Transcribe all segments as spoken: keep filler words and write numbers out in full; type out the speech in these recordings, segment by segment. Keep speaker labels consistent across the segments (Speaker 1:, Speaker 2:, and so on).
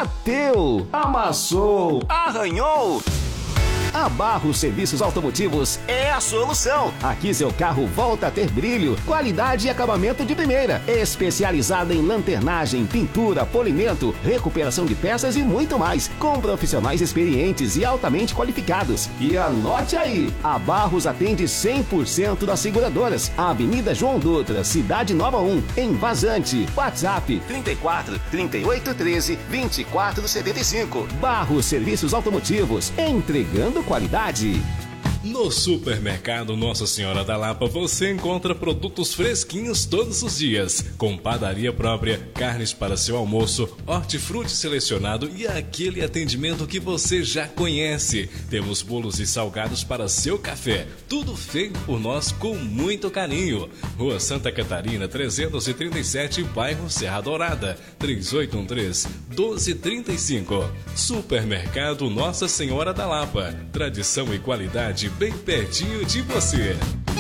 Speaker 1: bateu, amassou, arranhou. A Barros Serviços Automotivos é a solução. Aqui seu carro volta a ter brilho, qualidade e acabamento de primeira. Especializada em lanternagem, pintura, polimento, recuperação de peças e muito mais. Com profissionais experientes e altamente qualificados. E anote aí, a Barros atende cem por cento das seguradoras. Avenida João Dutra, Cidade Nova um, em Vazante. WhatsApp trinta e quatro, trinta e oito, treze, vinte e quatro, setenta e cinco. Barros Serviços Automotivos, entregando qualidade.
Speaker 2: No Supermercado Nossa Senhora da Lapa você encontra produtos fresquinhos todos os dias, com padaria própria, carnes para seu almoço, hortifruti selecionado e aquele atendimento que você já conhece. Temos bolos e salgados para seu café, tudo feito por nós com muito carinho. Rua Santa Catarina trezentos e trinta e sete, bairro Serra Dourada, três oito um três, doze trinta e cinco. Supermercado Nossa Senhora da Lapa, tradição e qualidade bem pertinho de você.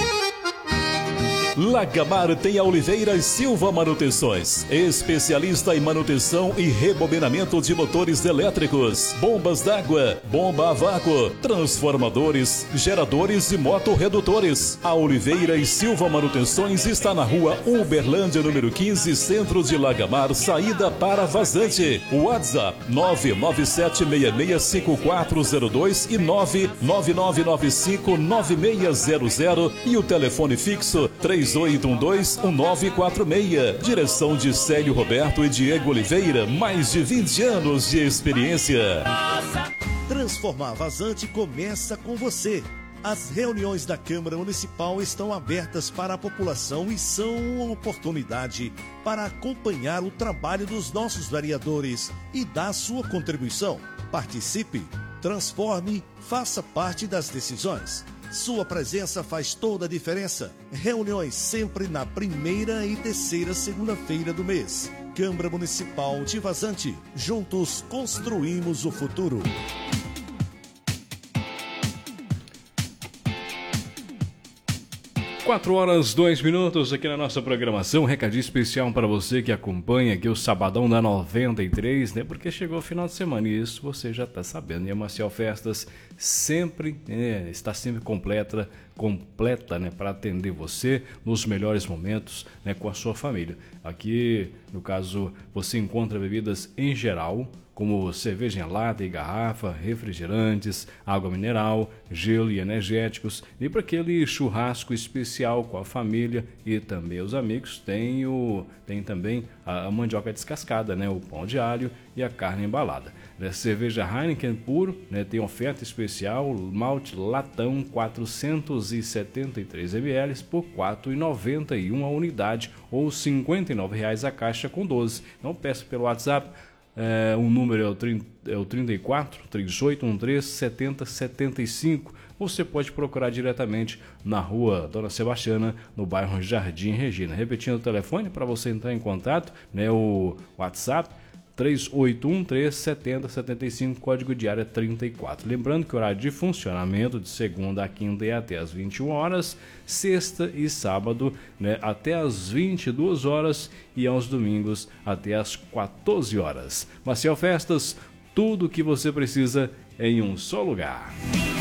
Speaker 3: Lagamar tem a Oliveira Silva Manutenções, especialista em manutenção e rebobinamento de motores elétricos, bombas d'água, bomba a vácuo, transformadores, geradores e motorredutores. A Oliveira e Silva Manutenções está na rua Uberlândia, número quinze, centro de Lagamar, saída para Vazante. WhatsApp nove nove sete seis seis cinco quatro zero dois e nove nove nove nove cinco nove seis zero zero e o telefone fixo três oito um dois um nove quatro seis. Direção de Célio Roberto e Diego Oliveira, mais de vinte anos de experiência.
Speaker 4: Transformar Vazante começa com você. As reuniões da Câmara Municipal estão abertas para a população e são uma oportunidade para acompanhar o trabalho dos nossos vereadores e dar sua contribuição. Participe, transforme, faça parte das decisões. Sua presença faz toda a diferença. Reuniões sempre na primeira e terceira segunda-feira do mês. Câmara Municipal de Vazante. Juntos construímos o futuro.
Speaker 2: quatro horas, dois minutos aqui na nossa programação. Recadinho especial para você que acompanha aqui o Sabadão da noventa e três, né? Porque chegou o final de semana e isso você já está sabendo. E a Maciel Festas sempre é, está sempre completa, completa, né? Para atender você nos melhores momentos, né? Com a sua família. Aqui, no caso, você encontra bebidas em geral, como cerveja em lata e garrafa, refrigerantes, água mineral, gelo e energéticos. E para aquele churrasco especial com a família e também os amigos, tem, o, tem também a mandioca descascada, né? O pão de alho e a carne embalada. A cerveja Heineken puro, né? Tem oferta especial, malte latão quatrocentos e setenta e três mililitros por quatro reais e noventa e um centavos a unidade ou cinquenta e nove reais a caixa com doze. Então peça pelo WhatsApp. É, o número é o, trinta, é o trinta e quatro, três oito um três, setenta, setenta e cinco. Você pode procurar diretamente na rua Dona Sebastiana, no bairro Jardim Regina. Repetindo o telefone para você entrar em contato, né, o WhatsApp três oito um três, setenta, setenta e cinco, código de área trinta e quatro. Lembrando que o horário de funcionamento de segunda a quinta é até às vinte e uma horas, sexta e sábado, né, até às vinte e duas horas e aos domingos até às quatorze horas. Maciel Festas, tudo o que você precisa em um só lugar.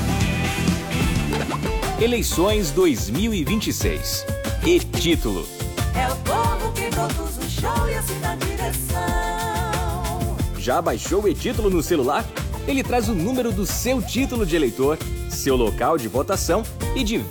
Speaker 5: Eleições dois mil e vinte e seis. E título?
Speaker 6: É o povo que produz o show e assim dá direção.
Speaker 5: Já baixou o e-título no celular? Ele traz o número do seu título de eleitor, seu local de votação e de